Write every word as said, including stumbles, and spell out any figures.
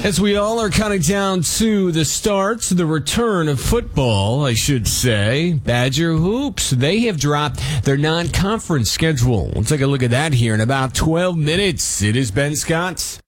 As we all are counting down to the start, to the return of football, I should say, Badger Hoops, they have dropped their non-conference schedule. We'll take a look at that here in about twelve minutes. It is Ben Scott.